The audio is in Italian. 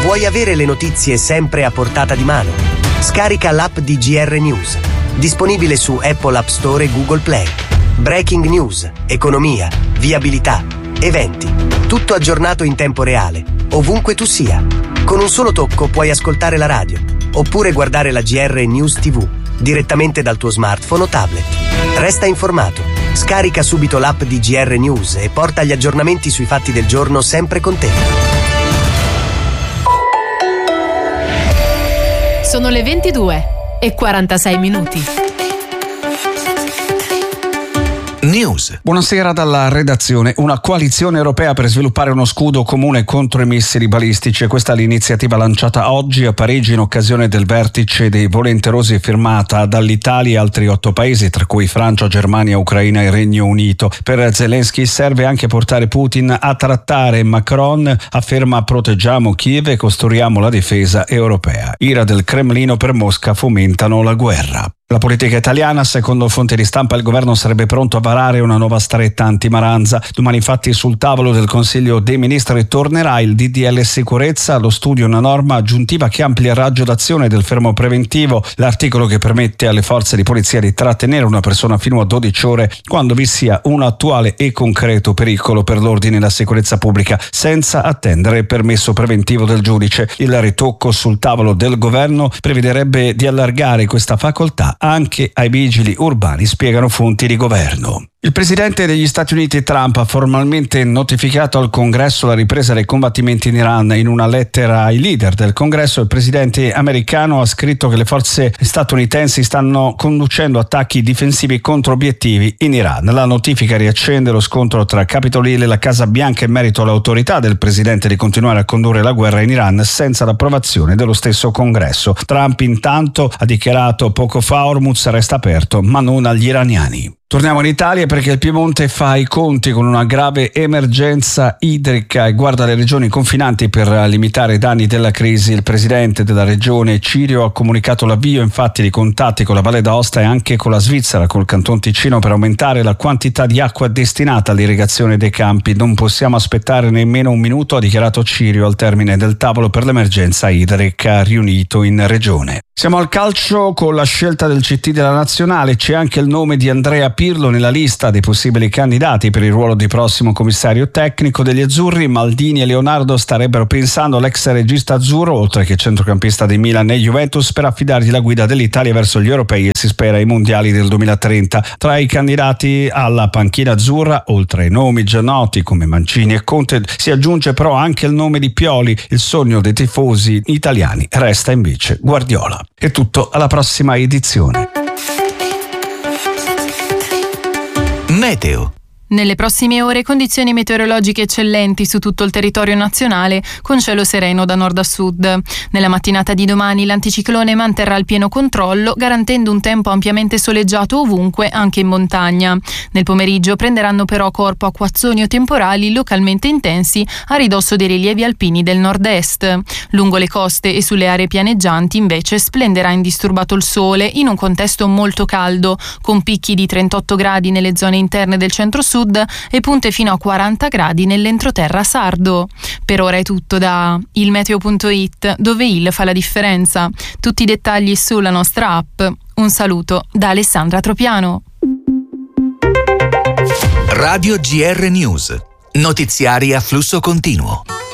Vuoi avere le notizie sempre a portata di mano? Scarica l'app di GR News, disponibile su Apple App Store e Google Play. Breaking news, economia, viabilità, eventi, tutto aggiornato in tempo reale, ovunque tu sia. Con un solo tocco puoi ascoltare la radio, oppure guardare la GR News TV, direttamente dal tuo smartphone o tablet. Resta informato, scarica subito l'app di GR News e porta gli aggiornamenti sui fatti del giorno sempre con te. Sono le 22:46. News. Buonasera dalla redazione. Una coalizione europea per sviluppare uno scudo comune contro i missili balistici. Questa è l'iniziativa lanciata oggi a Parigi in occasione del vertice dei volenterosi firmata dall'Italia e altri 8 paesi, tra cui Francia, Germania, Ucraina e Regno Unito. Per Zelensky serve anche portare Putin a trattare. Macron afferma: proteggiamo Kiev e costruiamo la difesa europea. Ira del Cremlino: per Mosca fomentano la guerra. La politica italiana, secondo fonti di stampa, il governo sarebbe pronto a varare una nuova stretta anti-Maranza. Domani infatti sul tavolo del Consiglio dei Ministri tornerà il DDL sicurezza, allo studio una norma aggiuntiva che amplia il raggio d'azione del fermo preventivo, l'articolo che permette alle forze di polizia di trattenere una persona fino a 12 ore quando vi sia un attuale e concreto pericolo per l'ordine e la sicurezza pubblica, senza attendere il permesso preventivo del giudice. Il ritocco sul tavolo del governo prevederebbe di allargare questa facoltà anche ai vigili urbani, spiegano fonti di governo. Il presidente degli Stati Uniti Trump ha formalmente notificato al Congresso la ripresa dei combattimenti in Iran. In una lettera ai leader del Congresso, il presidente americano ha scritto che le forze statunitensi stanno conducendo attacchi difensivi contro obiettivi in Iran. La notifica riaccende lo scontro tra Capitol Hill e la Casa Bianca in merito all'autorità del presidente di continuare a condurre la guerra in Iran senza l'approvazione dello stesso Congresso. Trump intanto ha dichiarato poco fa: Hormuz resta aperto, ma non agli iraniani. Torniamo in Italia perché il Piemonte fa i conti con una grave emergenza idrica e guarda le regioni confinanti per limitare i danni della crisi. Il presidente della regione Cirio ha comunicato l'avvio infatti di contatti con la Valle d'Aosta e anche con la Svizzera, col Canton Ticino, per aumentare la quantità di acqua destinata all'irrigazione dei campi. Non possiamo aspettare nemmeno un minuto, ha dichiarato Cirio al termine del tavolo per l'emergenza idrica riunito in regione. Siamo al calcio con la scelta del CT della Nazionale. C'è anche il nome di Andrea Pirlo nella lista dei possibili candidati per il ruolo di prossimo commissario tecnico degli azzurri. Maldini e Leonardo starebbero pensando all'ex regista azzurro, oltre che centrocampista di Milan e Juventus, per affidargli la guida dell'Italia verso gli europei e si spera ai mondiali del 2030. Tra i candidati alla panchina azzurra, oltre ai nomi già noti come Mancini e Conte, si aggiunge però anche il nome di Pioli. Il sogno dei tifosi italiani resta invece Guardiola. È tutto, alla prossima edizione. Meteo. Nelle prossime ore condizioni meteorologiche eccellenti su tutto il territorio nazionale, con cielo sereno da nord a sud. Nella mattinata di domani l'anticiclone manterrà il pieno controllo, garantendo un tempo ampiamente soleggiato ovunque, anche in montagna. Nel pomeriggio prenderanno però corpo acquazzoni o temporali localmente intensi a ridosso dei rilievi alpini del nord-est. Lungo le coste e sulle aree pianeggianti invece splenderà indisturbato il sole in un contesto molto caldo, con picchi di 38 gradi nelle zone interne del centro-sud e punte fino a 40 gradi nell'entroterra sardo. Per ora è tutto da ilmeteo.it, dove il fa la differenza. Tutti i dettagli sulla nostra app. Un saluto da Alessandra Tropiano. Radio GR News. Notiziari a flusso continuo.